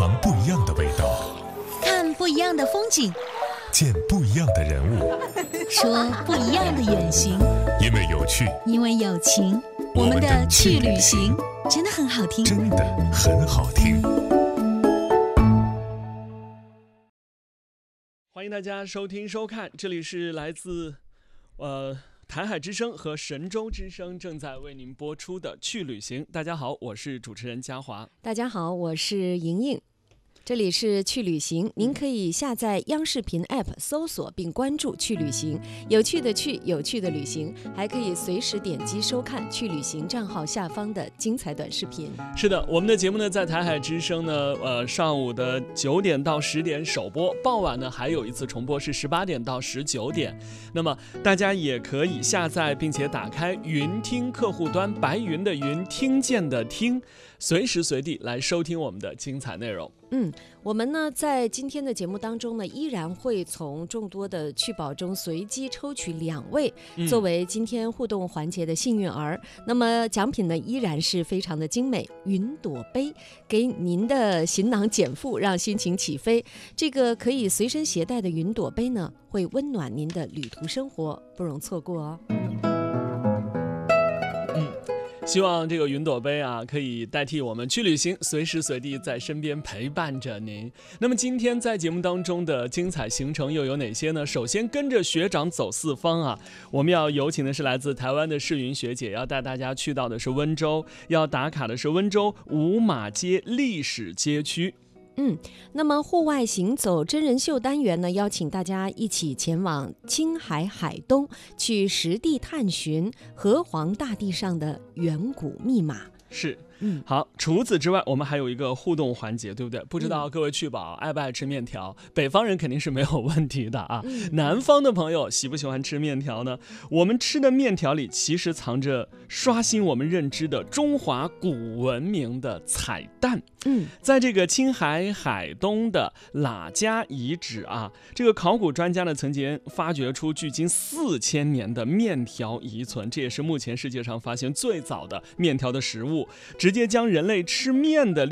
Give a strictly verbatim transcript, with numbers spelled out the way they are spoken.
尝不一样的味道， 看不一样的风景， 见不一样的人物， 说不一样的远行。 因为有趣， 因为有情，我们的去旅行真的很好听， 真的很好听。 欢迎大家收听收看，这里是来自呃台海之声和神州之声正在为您播出的去旅行。大家好，我是主持人嘉华。 大家好，我是莹莹。这里是去旅行，您可以下载央视频 App 搜索并关注去旅行，有趣的去，有趣的旅行，还可以随时点击收看去旅行账号下方的精彩短视频。 是的，我们的节目呢在台海之声呢，呃上午的九点到十点首播，傍晚呢还有一次重播是十八点到十九点。那么大家也可以下载并且打开云听客户端，白云的云，听见的听，随时随地来收听我们的精彩内容。 嗯，我们呢在今天的节目当中呢，依然会从众多的趣宝中随机抽取两位作为今天互动环节的幸运儿。嗯、那么奖品呢依然是非常的精美，云朵杯，给您的行囊减负，让心情起飞。这个可以随身携带的云朵杯呢，会温暖您的旅途生活，不容错过哦。 希望这个云朵杯啊，可以代替我们去旅行，随时随地在身边陪伴着您。那么今天在节目当中的精彩行程又有哪些呢？首先跟着学长走四方啊，我们要有请的是来自台湾的世云学姐，要带大家去到的是温州，要打卡的是温州五马街历史街区。 嗯，那么户外行走真人秀单元呢，邀请大家一起前往青海海东，去实地探寻河湟大地上的远古密码。 是。嗯，好。除此之外，我们还有一个互动环节，对不对？不知道各位趣宝爱不爱吃面条？北方人肯定是没有问题的啊。嗯、南方的朋友喜不喜欢吃面条呢？我们吃的面条里其实藏着刷新我们认知的中华古文明的彩蛋。嗯，在这个青海海东的喇家遗址啊，这个考古专家呢曾经发掘出距今四千年的面条遗存，这也是目前世界上发现最早的面条的食物。直接将人类吃面的